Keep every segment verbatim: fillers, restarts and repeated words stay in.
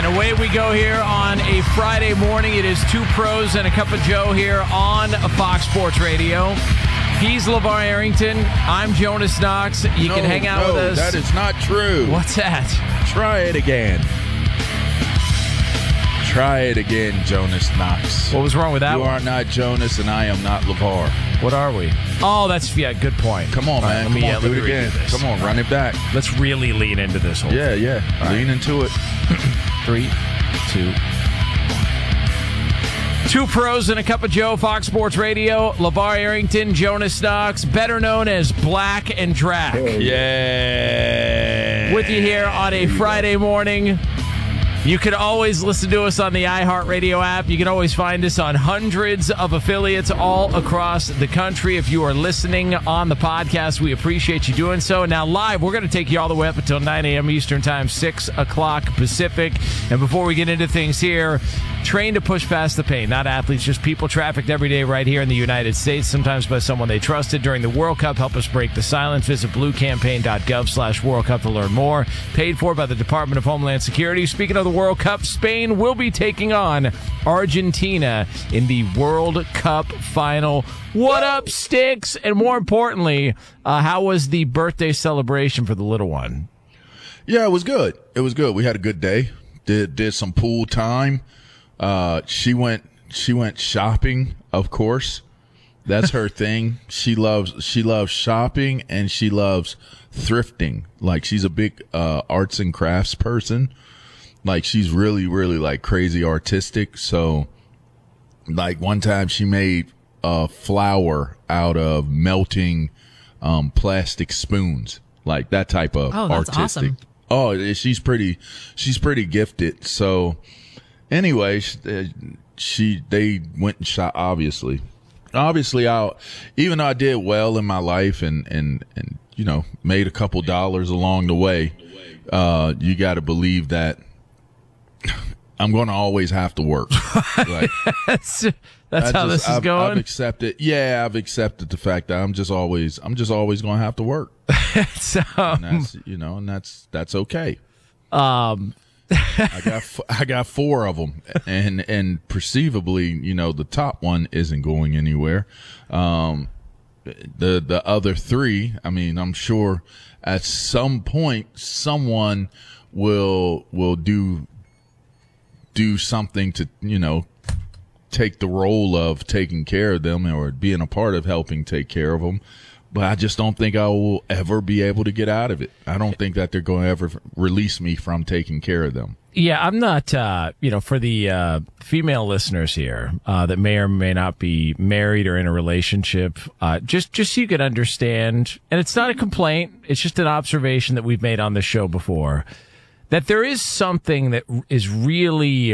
And away we go here on a Friday morning. It is Two Pros and a Cup of Joe here on Fox Sports Radio. He's LeVar Arrington. I'm Jonas Knox. You no, can hang out no, with us. That is not true. What's that? Try it again. Try it again, Jonas Knox. What was wrong with that You one? are not Jonas, and I am not LeVar. What are we? Oh, that's, yeah, good point. Come on, All man. right, let me, Come yeah, on, let do me it again. redo this. Come on, run it back. Let's really lean into this whole Yeah, thing. yeah. All Lean right. into it. Three, two. Two Pros and a Cup of Joe, Fox Sports Radio. LeVar Arrington, Jonas Knox, better known as Black and Drac. Yeah. With you here on a Friday morning. You can always listen to us on the iHeartRadio app. You can always find us on hundreds of affiliates all across the country. If you are listening on the podcast, we appreciate you doing so. Now, live, we're going to take you all the way up until nine a.m. Eastern Time, six o'clock Pacific. And before we get into things here, trained to push past the pain. Not athletes, just people trafficked every day right here in the United States, sometimes by someone they trusted during the World Cup. Help us break the silence. Visit bluecampaign.gov slash World Cup to learn more. Paid for by the Department of Homeland Security. Speaking of the World Cup, Spain will be taking on Argentina in the World Cup final. What up, Sticks? And more importantly, uh, how was the birthday celebration for the little one? Yeah, it was good. It was good. We had a good day. Did did some pool time. Uh, she went she went shopping, of course. That's her thing. She loves she loves shopping and she loves thrifting. Like, she's a big uh arts and crafts person. Like, she's really, really like crazy artistic. So, like, one time she made a flower out of melting um plastic spoons. Like, that type of Oh, that's artistic. awesome. Oh, she's pretty she's pretty gifted. So, anyway, she, she they went and shot. Obviously, obviously, I even though I did well in my life and and and you know made a couple dollars along the way, uh, you got to believe that I'm going to always have to work. Like, That's, that's how just, this is I've, going. I've accepted. Yeah, I've accepted the fact that I'm just always I'm just always going to have to work. so, And that's you know, and that's that's okay. um, I got f- I got four of them, and and perceivably, you know, the top one isn't going anywhere. Um, the the other three, I mean, I'm sure at some point someone will will do do something to, you know, take the role of taking care of them or being a part of helping take care of them. But I just don't think I will ever be able to get out of it. I don't think that they're going to ever release me from taking care of them. Yeah, I'm not, uh, you know, for the uh, female listeners here uh, that may or may not be married or in a relationship, uh, just, just so you can understand, and it's not a complaint, it's just an observation that we've made on the show before, that there is something that is really,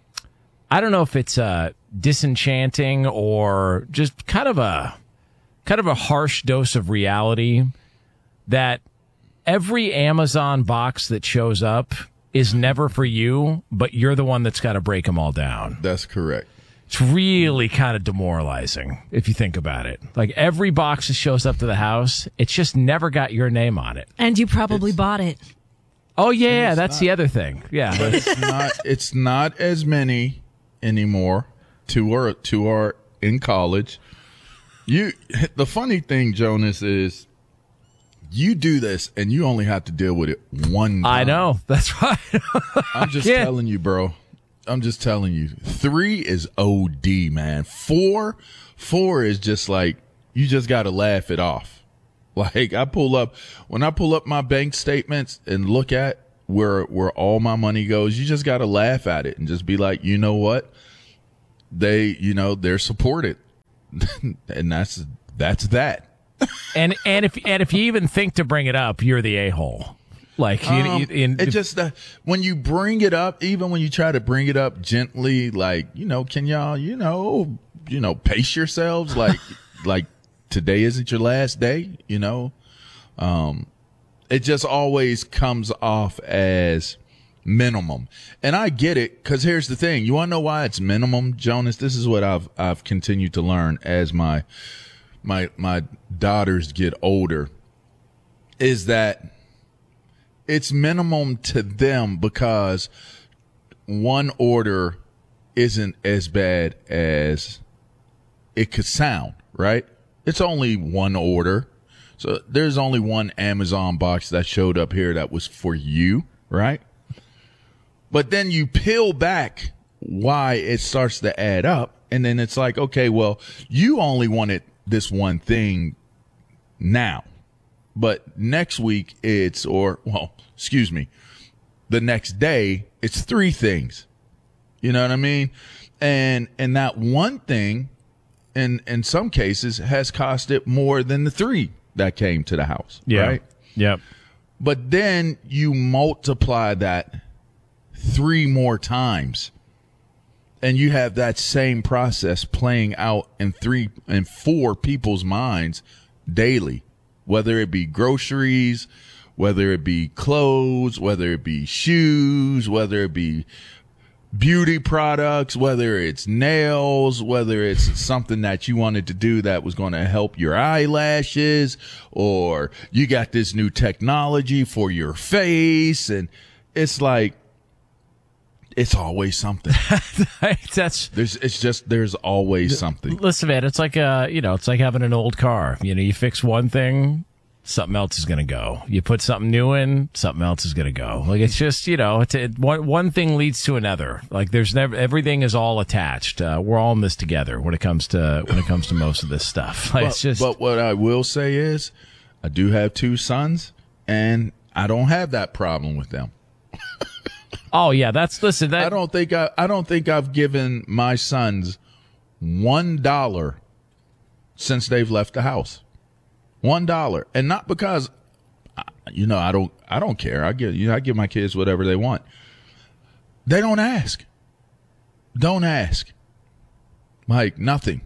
I don't know if it's uh, disenchanting or just kind of a, kind of a harsh dose of reality that every Amazon box that shows up is never for you, but you're the one that's got to break them all down. That's correct. It's really kind of demoralizing if you think about it. Like, every box that shows up to the house, it's just never got your name on it. And you probably It's- bought it. Oh, yeah, it's that's not. the other thing. Yeah. But it's not it's not as many anymore. Two are two are in college. You the funny thing, Jonas, is you do this and you only have to deal with it one time. I know. That's right. I'm just Yeah. telling you, bro. I'm just telling you. Three is O D, man. Four, four is just like, you just got to laugh it off. Like, I pull up, when I pull up my bank statements and look at where, where all my money goes, you just got to laugh at it and just be like, you know what? They, you know, they're supported. And that's, that's that. and and if and if you even think to bring it up, you're the a-hole. Like, you, Um, you, in, it just uh, when you bring it up, even when you try to bring it up gently, like, you know, can y'all, you know, you know, pace yourselves, like, like today isn't your last day, you know. Um, it just always comes off as minimum, and I get it, because here's the thing: you want to know why it's minimum, Jonas? This is what I've I've continued to learn as my my my daughters get older, is that it's minimum to them because one order isn't as bad as it could sound, right? It's only one order. So there's only one Amazon box that showed up here that was for you, right? But then you peel back why it starts to add up. And then it's like, okay, well, you only wanted this one thing now. But next week it's, or, well, excuse me, the next day it's three things. You know what I mean? And, and that one thing in, in some cases has cost it more than the three that came to the house. Yeah. Right? Yep. But then you multiply that three more times and you have that same process playing out in three and four people's minds daily, whether it be groceries, whether it be clothes, whether it be shoes, whether it be beauty products, whether it's nails, whether it's something that you wanted to do that was going to help your eyelashes, or you got this new technology for your face. And it's like, it's always something. That's there's, it's just, there's always something. Listen, man, it's like, uh, you know, it's like having an old car. You know, you fix one thing, something else is going to go. You put something new in, something else is going to go. Like, it's just, you know, it's it, one, one thing leads to another. Like, there's never, everything is all attached. Uh, we're all in this together when it comes to, when it comes to most of this stuff. Like, but, it's just, but what I will say is I do have two sons and I don't have that problem with them. oh yeah, that's, listen, that, I don't think I, I don't think I've given my sons one dollar since they've left the house. One dollar, and not because, you know, I don't, I don't care. I give, you know, I give my kids whatever they want. They don't ask. Don't ask. Like nothing.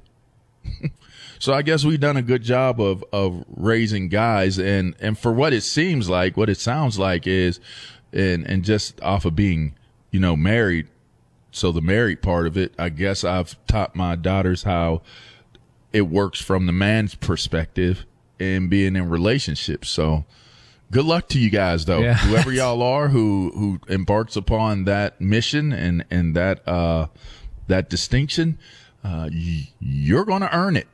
So I guess we've done a good job of of raising guys, and and for what it seems like, what it sounds like is, and and just off of being, you know, married. So the married part of it, I guess I've taught my daughters how it works from the man's perspective and being in relationships. So good luck to you guys, though. Yeah. Whoever y'all are who who embarks upon that mission and and that uh that distinction, uh y- you're gonna earn it.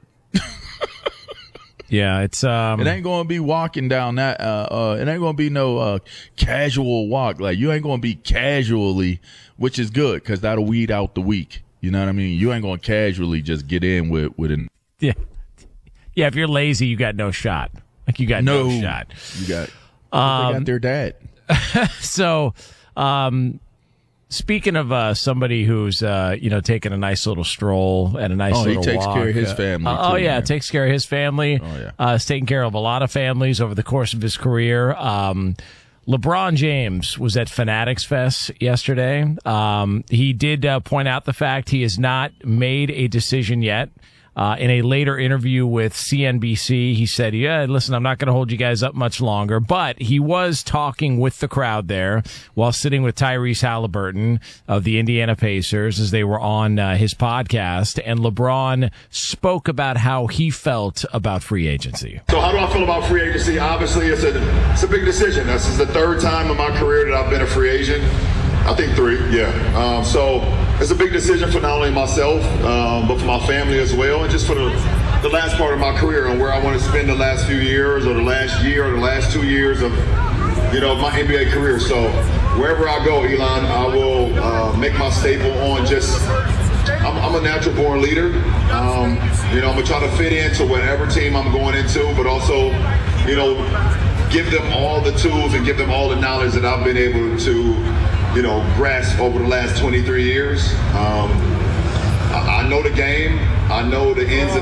yeah, it's um It ain't gonna be walking down that uh uh it ain't gonna be no uh casual walk. Like, you ain't gonna be casually, which is good because that'll weed out the weak. You know what I mean? You ain't gonna casually just get in with with an yeah. Yeah, if you're lazy, you got no shot. Like, you got no, no shot. You got, um, they got their dad. So, um, speaking of uh, somebody who's, uh, you know, taking a nice little stroll and a nice oh, little walk. he takes walk, care of his uh, family. Uh, oh, too, yeah, man. takes care of his family. Oh, yeah. Uh, he's taken care of a lot of families over the course of his career. Um, LeBron James was at Fanatics Fest yesterday. Um, he did uh, point out the fact he has not made a decision yet. Uh, in a later interview with C N B C, he said, yeah, listen, I'm not going to hold you guys up much longer. But he was talking with the crowd there while sitting with Tyrese Halliburton of the Indiana Pacers as they were on uh, his podcast. And LeBron spoke about how he felt about free agency. So how do I feel about free agency? Obviously, it's a, it's a big decision. This is the third time in my career that I've been a free agent. I think three, yeah. Um, so it's a big decision for not only myself, um, but for my family as well, and just for the, the last part of my career and where I want to spend the last few years or the last year or the last two years of, you know, my N B A career. So wherever I go, Elon, I will uh, make my staple on just, I'm, I'm a natural born leader. Um, you know, I'm going to try to fit into whatever team I'm going into, but also, you know, give them all the tools and give them all the knowledge that I've been able to, you know, grasp over the last twenty-three years. Um, I, I know the game. I know the ins and